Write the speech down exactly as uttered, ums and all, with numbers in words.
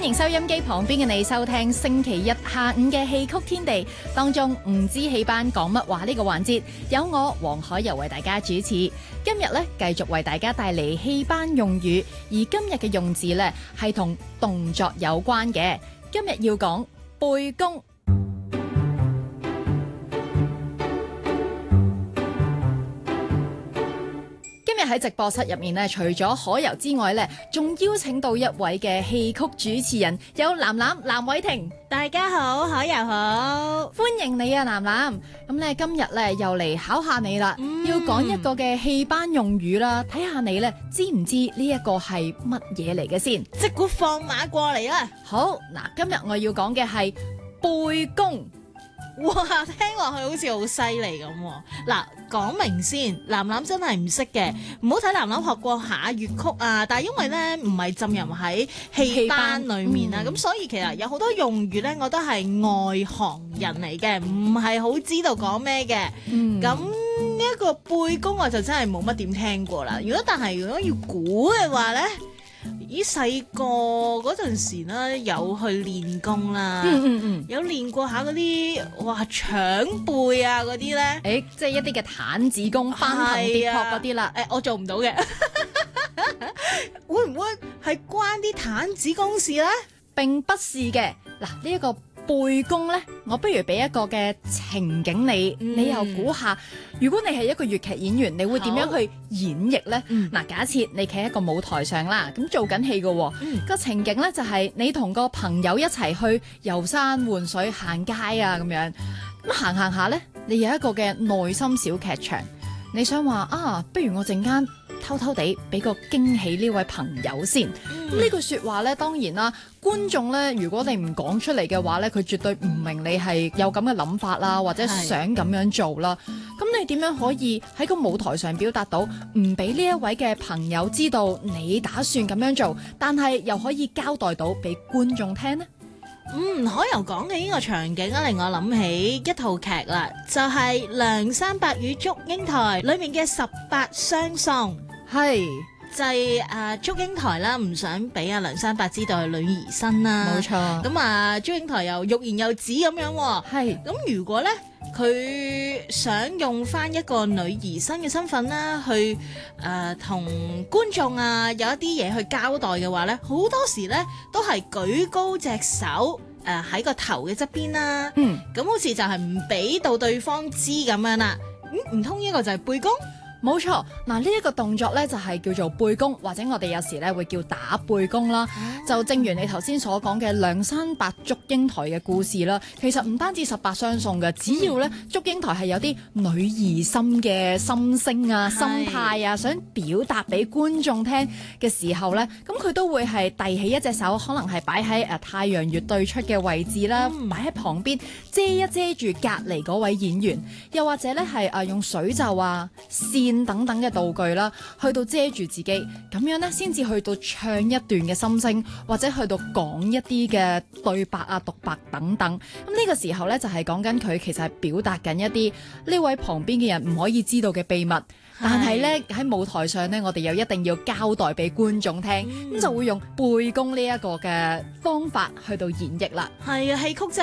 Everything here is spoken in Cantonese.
迎收音機旁邊嘅你收聽星期日下午嘅戲曲天地，當中唔知戲班講乜話呢個環節，有我黃海柔為大家主持。今日咧繼續為大家帶嚟戲班用語，而今日嘅用字咧係同動作有關嘅。今日要講背弓。喺直播室入面咧，除咗海柔之外咧，仲邀請到一位嘅戲曲主持人，有藍藍藍偉霆。 大家好，海柔好， 歡迎你啊，藍藍。咁咧今日咧又嚟考下你啦，嗯、要講一個嘅戲班用語啦，睇下你咧知唔知呢一個係乜嘢嚟嘅先？ 即管放馬過嚟啦。 好，嗱，今日我要講嘅係背弓。 哇，聽落去好似好犀利咁。嗱，講明先，藍藍真係唔識嘅，唔好睇藍藍學過下粵曲啊，但係因為咧唔係浸入喺戲班裏面啊，咁、嗯、所以其實有好多用語咧，我都係外行人嚟嘅，唔係好知道講咩嘅。咁呢一個背弓我就真係冇乜點聽過啦。如果但係如果要估嘅話咧，咦，細個嗰陣時咧有去練功啦，嗯嗯嗯，有練過下嗰啲哇搶背啊嗰啲咧，誒、 欸，即係一啲嘅彈子功、翻騰跌撲嗰啲啦， 誒、欸，我做唔到嘅，會唔會係關啲彈子功事咧？ 並不是嘅，嗱呢一個。背弓呢，我不如俾一個嘅情景你，嗯、你又估下，如果你係一個粵劇演員，你會點樣去演繹呢？嗱、嗯，假設你企喺個舞台上啦，咁做緊戲嘅，個、嗯、情景呢，就係、是、你同個朋友一齊去遊山玩水、行街啊咁樣，咁行行下呢，你有一個嘅內心小劇場，你想話啊，不如我陣間偷偷地俾個驚喜呢位朋友先。咁呢句說話咧，當然啦，觀眾咧，如果你唔講出嚟嘅話咧，佢絕對唔明你係有咁嘅諗法啦，或者想咁樣做啦。咁你點樣可以喺個舞台上表達到唔俾呢一位嘅朋友知道你打算咁樣做，但係又可以交代到俾觀眾聽呢？ 嗯，海柔講嘅呢個場景啊，令我諗起一套劇啦，就係、是《梁山伯與祝英台》裏面嘅十八相送。係。就係、是、誒祝英台啦，唔想俾阿梁山伯知道係女兒身啦。冇錯。咁啊，祝英台又欲言又止咁樣喎。係。咁如果咧，佢想用翻一個女兒身嘅身份啦，去誒同、呃、觀眾啊有一啲嘢去交代嘅話咧，好多時咧都係舉高隻手誒喺個頭嘅側邊啦。嗯。咁好似就係唔俾到對方知咁樣啦。唔通呢個就係背弓？ 冇錯，嗱呢一個動作咧就係叫做背弓，或者我哋有時咧會叫打背弓啦。啊、就正如你頭先所講嘅梁山伯祝英台嘅故事啦，其實唔單止十八相送嘅，只要咧祝英台係有啲女兒心嘅心聲啊、心態啊，想表達俾觀眾聽嘅時候咧，咁佢都會係遞起一隻手，可能係擺喺誒太陽穴對出嘅位置啦，擺喺、嗯、旁邊遮一遮住隔離嗰位演員，又或者咧係誒用水袖啊、線等等嘅道具啦，去到遮住自己，咁樣咧先至去到唱一段嘅心聲，或者去到講一啲嘅對白啊、獨白等等。咁呢個時候咧就係講緊佢其實係表達緊一啲呢位旁邊嘅人唔可以知道嘅秘密，但係咧喺舞台上咧，我哋又一定要交代俾觀眾聽，咁、嗯、就會用背弓呢一個嘅方法去到演繹啦。 係啊，戲曲真係